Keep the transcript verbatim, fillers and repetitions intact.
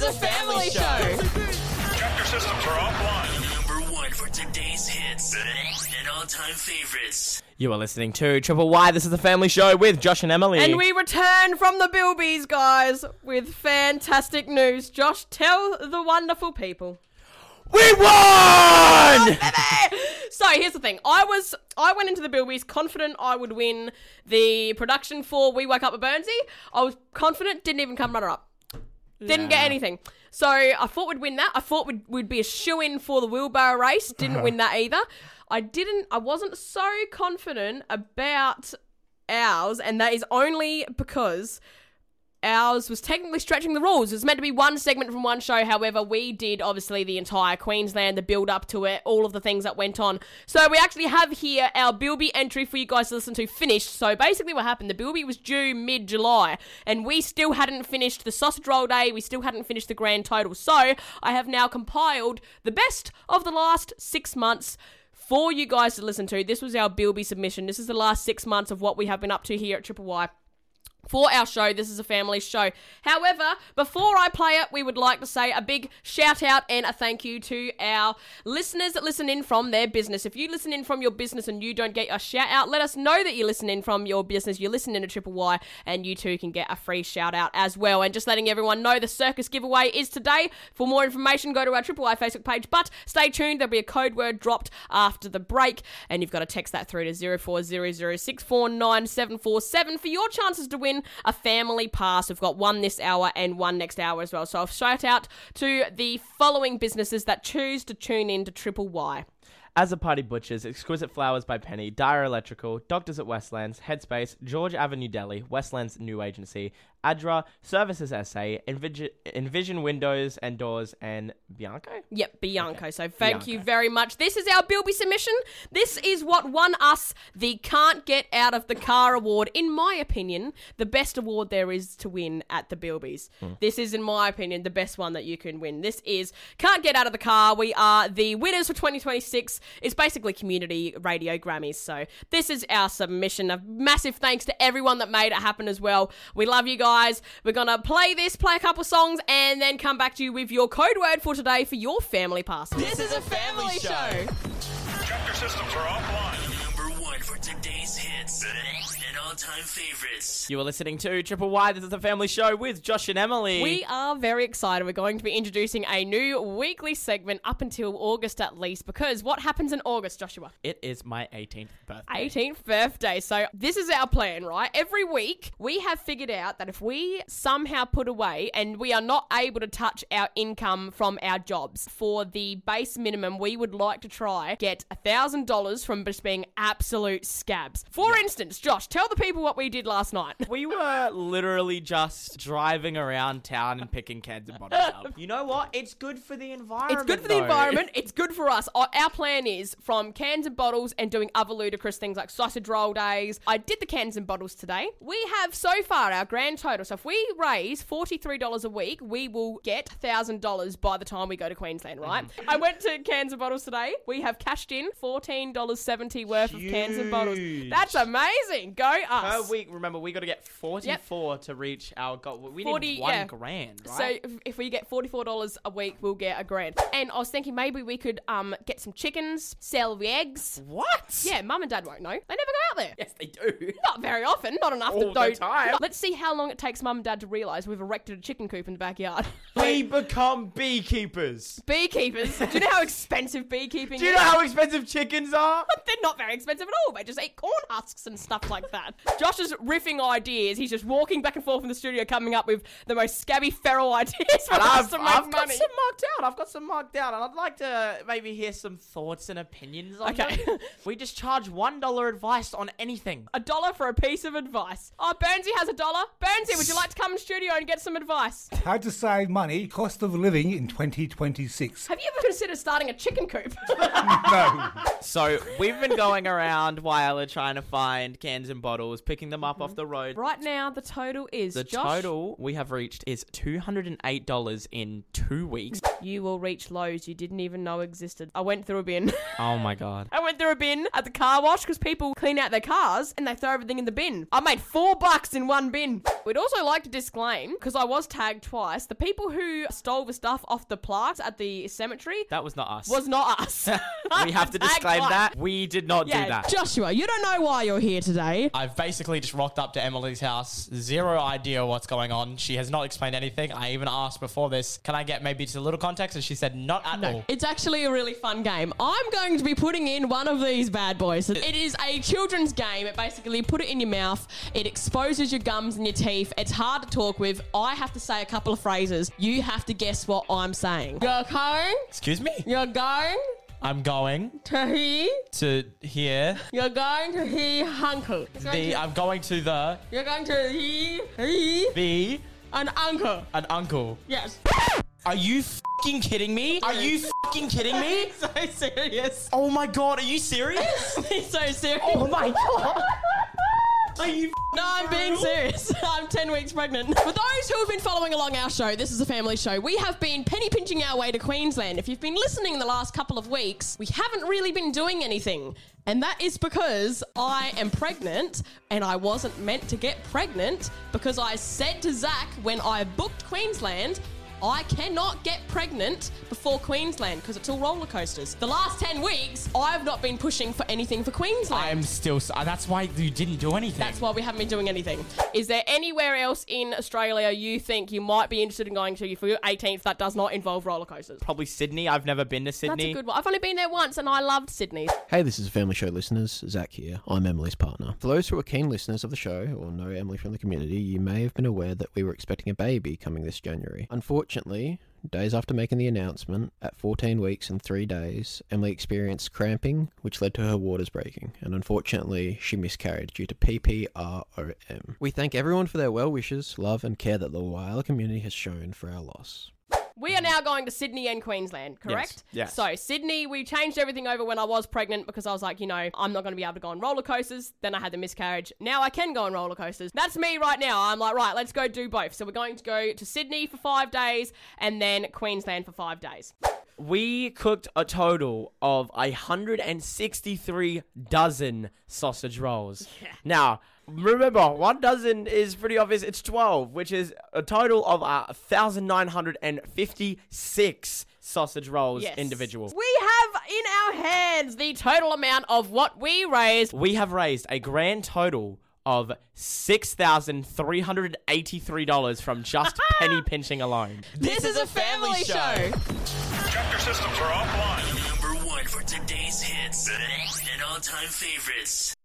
a family show. Tractor systems are offline. Number one for today's hits and all-time favorites. You are listening to Triple Y. This is a family show with Josh and Emily. And we return from the Bilbies, guys, with fantastic news. Josh, tell the wonderful people. We won! So here's the thing. I was I went into the Bilbies confident I would win the production for We Woke Up with Burnsy. I was confident, didn't even come runner up. Didn't get anything. So I thought we'd win that. I thought we'd, we'd be a shoo-in for the wheelbarrow race. Didn't win that either. I didn't, I wasn't so confident about ours, and that is only because ours was technically stretching the rules. It was meant to be one segment from one show. However, we did obviously the entire Queensland, the build up to it, all of the things that went on. So we actually have here our Bilby entry for you guys to listen to finished. So basically what happened, the Bilby was due mid-July and we still hadn't finished the sausage roll day. We still hadn't finished the grand total. So I have now compiled the best of the last six months for you guys to listen to. This was our Bilby submission. This is the last six months of what we have been up to here at Triple Y. For our show, this is a family show. However, before I play it, we would like to say a big shout out and a thank you to our listeners that listen in from their business. If you listen in from your business and you don't get a shout out, let us know that you listen in from your business. You listen in to Triple Y and you too can get a free shout out as well. And just letting everyone know, the circus giveaway is today. For more information, go to our Triple Y Facebook page. But stay tuned, there'll be a code word dropped after the break. And you've got to text that through to zero four zero zero six four nine seven four seven for your chances to win a family pass. We've got one this hour and one next hour as well. So I'll shout out to the following businesses that choose to tune in to Triple Y. As a Party Butchers, Exquisite Flowers by Penny, Dyer Electrical, Doctors at Westlands, Headspace, George Avenue Deli, Westlands New Agency, Adra, Services S A, Envision, Envision Windows and Doors, and Bianco? Yep, Bianco. Okay. So thank Bianco. you very much. This is our Bilby submission. This is what won us the Can't Get Out of the Car award. In my opinion, the best award there is to win at the Bilbies. Hmm. This is, in my opinion, the best one that you can win. This is Can't Get Out of the Car. We are the winners for twenty twenty-six. It's basically community radio Grammys. So this is our submission. A massive thanks to everyone that made it happen as well. We love you guys. We're going to play this, play a couple songs, and then come back to you with your code word for today for your family pass. This is a family show. Tractor systems are offline. Number one for today's hits and all-time favorites. You are listening to Triple Y. This is a family show with Josh and Emily. We are very excited. We're going to be introducing a new weekly segment up until August at least, because what happens in August, Joshua? It is my eighteenth birthday. eighteenth birthday. So this is our plan, right? Every week we have figured out that if we somehow put away and we are not able to touch our income from our jobs for the base minimum, we would like to try get one thousand dollars from just being absolute scabs. For Yeah. instance, Josh, tell the people what we did last night. We were literally just driving around town and picking cans and bottles up. You know what? It's good for the environment. It's good for the though. environment. It's good for us. Our our plan is from cans and bottles and doing other ludicrous things like sausage roll days. I did the cans and bottles today. We have so far our grand total. So if we raise forty-three dollars a week, we will get one thousand dollars by the time we go to Queensland, right? Mm-hmm. I went to cans and bottles today. We have cashed in fourteen dollars seventy worth of cans and bottles. Huge. That's amazing. Go us. Per week, remember, we got to get forty-four to reach our goal. We forty, need one yeah. grand, right? So if, if we get forty-four dollars a week, we'll get a grand. And I was thinking maybe we could um get some chickens, sell the eggs. What? Yeah, mum and dad won't know. They never go out there. Yes, they do. Not very often. Not enough All to the don't. time. Let's see how long it takes mum and dad to realise we've erected a chicken coop in the backyard. We become beekeepers. Beekeepers. Do you know how expensive beekeeping Do you is? know how expensive chickens are? They're not very expensive at all. They just eat corn husks and stuff like that. Josh is riffing ideas. He's just walking back and forth in the studio coming up with the most scabby feral ideas for And us I've, to make I've got money. some marked out. I've got some marked out. And I'd like to maybe hear some thoughts and opinions on Okay. them. We just charge one dollar advice on anything. A dollar for a piece of advice. Oh, Burnsy has a dollar. Burnsy, would you like to come in studio and get some advice? How to save money, cost of living in twenty twenty-six. Have you ever considered starting a chicken coop? No. So we've been going around while trying to find cans and bottles, picking them up off the road. Right now, the total is, The Josh, total we have reached is two hundred eight dollars in two weeks. You will reach lows you didn't even know existed. I went through a bin. Oh my god. I went through a bin at the car wash because people clean out their cars and they throw everything in the bin. I made four bucks in one bin. We'd also like to disclaim, because I was tagged twice, the people who stole the stuff off the plaques at the cemetery That was not us. was not us. we have to Tagged disclaim twice. that. We did not Yeah, do that. Joshua, you don't know why you're here today. I've basically just rocked up to Emily's house, zero idea what's going on. She has not explained anything. I even asked before this, can I get maybe just a little context? And she said, not at all. It's actually a really fun game. I'm going to be putting in one of these bad boys. It is a children's game. It basically put it in your mouth. It exposes your gums and your teeth. It's hard to talk with. I have to say a couple of phrases. You have to guess what I'm saying. You're going. Excuse me? You're going I'm going to he. to here. You're going to he uncle. The, I'm going to the, You're going to he he the, an uncle. an uncle. Yes. Are you fucking kidding me? Are you fucking kidding me? So serious. Oh my god, are you serious? He's so serious. Oh my god. Are you No, I'm being serious. I'm ten weeks pregnant. For those who have been following along our show, this is a family show. We have been penny pinching our way to Queensland. If you've been listening in the last couple of weeks, we haven't really been doing anything. And that is because I am pregnant and I wasn't meant to get pregnant because I said to Zach when I booked Queensland, I cannot get pregnant before Queensland because it's all roller coasters. The last ten weeks, I've not been pushing for anything for Queensland. I'm still, s- uh, that's why you didn't do anything. That's why we haven't been doing anything. Is there anywhere else in Australia you think you might be interested in going to for your eighteenth that does not involve roller coasters? Probably Sydney. I've never been to That's Sydney. a good one. I've only been there once and I loved Sydney. Hey, this is Family Show listeners, Zach here. I'm Emily's partner. For those who are keen listeners of the show or know Emily from the community, you may have been aware that we were expecting a baby coming this January. Unfortunately, days after making the announcement, at fourteen weeks and three days, Emily experienced cramping, which led to her waters breaking, and unfortunately, she miscarried due to P P R O M. We thank everyone for their well wishes, love, and care that the Whyalla community has shown for our loss. We are now going to Sydney and Queensland, correct? Yes, yes. So Sydney, we changed everything over when I was pregnant because I was like, you know, I'm not going to be able to go on roller coasters. Then I had the miscarriage. Now I can go on roller coasters. That's me right now. I'm like, right, let's go do both. So we're going to go to Sydney for five days and then Queensland for five days. We cooked a total of one hundred sixty-three dozen sausage rolls. Now, remember, one dozen is pretty obvious. It's twelve, which is a total of uh, one thousand nine hundred fifty-six sausage rolls Yes. individual. We have in our hands the total amount of what we raised. We have raised a grand total of six thousand three hundred eighty-three dollars from just penny pinching alone. This is a family show. Tractor systems are offline. Number one for today's hits and all-time favorites.